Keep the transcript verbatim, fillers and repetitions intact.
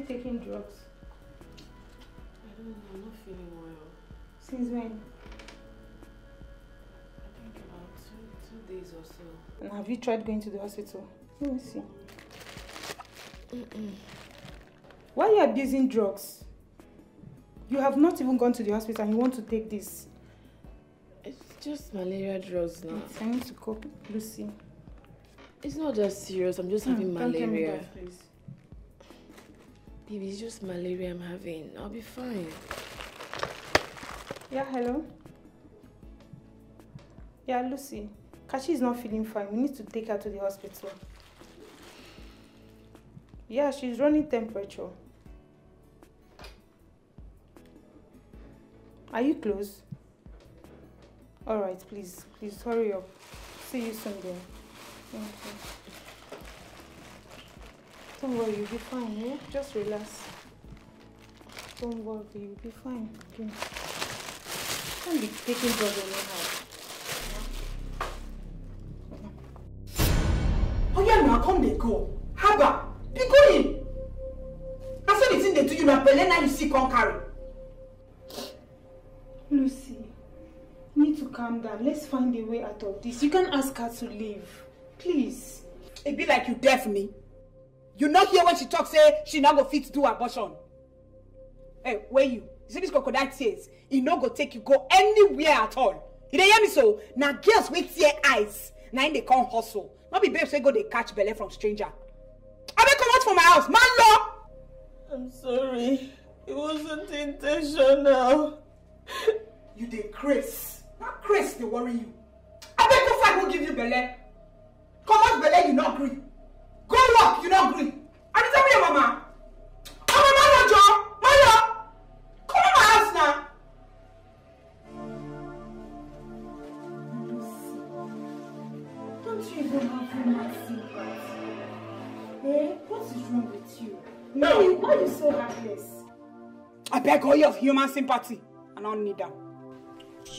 taking drugs? I don't know, I'm not feeling well. Since when? I think about two, two days or so. And have you tried going to the hospital? Let me see. Mm-mm. Why are you abusing drugs? You have not even gone to the hospital and you want to take this. It's just malaria drugs now. It's time to cope, Lucy. It's not that serious, I'm just having mm, malaria. Don't tell me that, please. Baby, it's just malaria I'm having. I'll be fine. Yeah, hello? Yeah, Lucy. Kachi is not feeling fine. We need to take her to the hospital. Yeah, she's running temperature. Are you close? Alright, please. Please hurry up. See you soon then. Thank you. Don't worry, you'll be fine, yeah? Just relax. Don't worry, you'll be fine. Okay. Don't be taking drugs anyhow. Oh yeah, now come they go. Haba, be going. I saw the thing they do you now, but now you see come carry. Lucy, you need to calm down. Let's find a way out of this. You can't ask her to leave. Please. It be like you deaf me. You not hear when she talk say she not go fit do abortion. Hey, where you? You see this crocodile tears? He not go take you go anywhere at all. You dey hear me so? Now girls with tear eyes. Now they come hustle. Not be babes wey go they catch belly from stranger. I will come out from my house, man law. I'm sorry. It wasn't intentional. You dey craze. Not craze they worry you. I bet go fight who give you belly. Come out belly you not agree. Go work you not agree. I dey tell me your mama. Oh mama Joe, mama. Come to my house now. Don't you even have human sympathy? Eh? What is wrong with you? No. Why, why are you so heartless? I beg all your human sympathy. I don't need them.